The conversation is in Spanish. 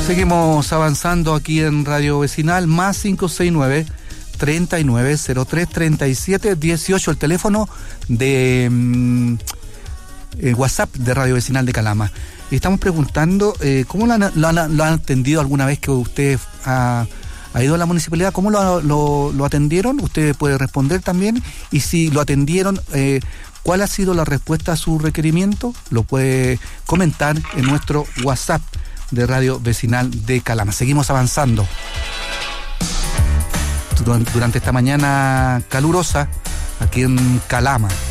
Seguimos avanzando aquí en Radio Vecinal, más 569-3903-3718, el teléfono de WhatsApp de Radio Vecinal de Calama. Y estamos preguntando, ¿cómo lo han atendido alguna vez que usted ha ido a la municipalidad? ¿Cómo lo atendieron? Usted puede responder también. Y si lo atendieron, ¿cuál ha sido la respuesta a su requerimiento? Lo puede comentar en nuestro WhatsApp de Radio Vecinal de Calama. Seguimos avanzando durante esta mañana calurosa aquí en Calama.